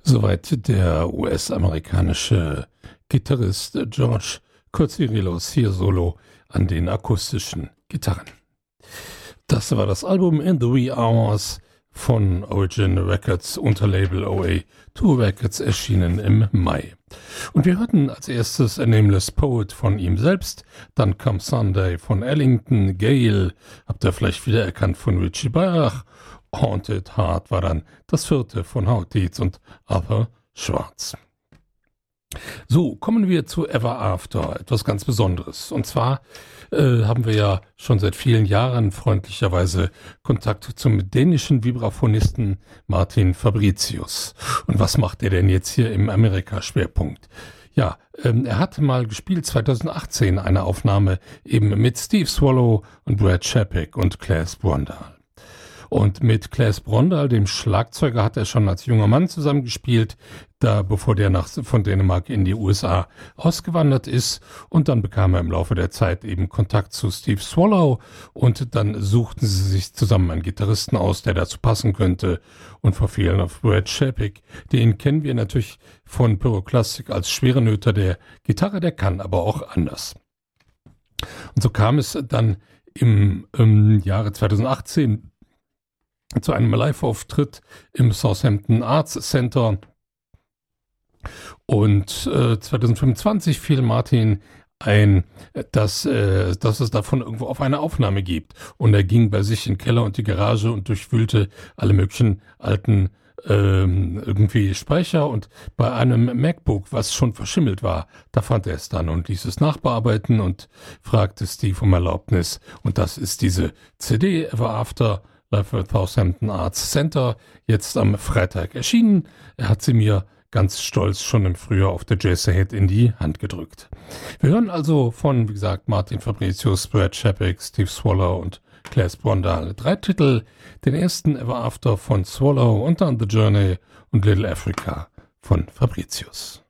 Soweit der US-amerikanische Gitarrist George Kotsirelos hier solo an den akustischen Gitarren. Das war das Album In the Wee Hours von Origin Records unter Label OA2 Records, erschienen im Mai. Und wir hörten als erstes A Nameless Poet von ihm selbst, dann Come Sunday von Ellington, Gale, habt ihr vielleicht wiedererkannt, von Richie Bach, Haunted Heart war dann das vierte von Howard Dietz und Arthur Schwartz. So, kommen wir zu Ever After, etwas ganz Besonderes. Und zwar haben wir ja schon seit vielen Jahren freundlicherweise Kontakt zum dänischen Vibraphonisten Martin Fabricius. Und was macht er denn jetzt hier im Amerika-Schwerpunkt? Ja, er hat mal gespielt 2018 eine Aufnahme eben mit Steve Swallow und Brad Chapek und Claes Brondal. Und mit Claes Brondal, dem Schlagzeuger, hat er schon als junger Mann zusammengespielt, bevor der von Dänemark in die USA ausgewandert ist. Und dann bekam er im Laufe der Zeit eben Kontakt zu Steve Swallow und dann suchten sie sich zusammen einen Gitarristen aus, der dazu passen könnte, und verfielen auf Brad Chapek. Den kennen wir natürlich von Pyroklastik als Schwerenöter der Gitarre, der kann aber auch anders. Und so kam es dann im Jahre 2018 zu einem Live-Auftritt im Southampton Arts Center. Und 2025 fiel Martin ein, dass es davon irgendwo auf eine Aufnahme gibt. Und er ging bei sich in den Keller und die Garage und durchwühlte alle möglichen alten irgendwie Speicher, und bei einem MacBook, was schon verschimmelt war, da fand er es dann und ließ es nachbearbeiten und fragte Steve um Erlaubnis. Und das ist diese CD, Ever After, Live at Southampton Arts Center, jetzt am Freitag erschienen. Er hat sie mir ganz stolz schon im Frühjahr auf der Jazz Ahead in die Hand gedrückt. Wir hören also von, wie gesagt, Martin Fabricius, Brad Chapek, Steve Swallow und Claes Brondal 3 Titel. Den ersten Ever After von Swallow und dann The Journey und Little Africa von Fabricius.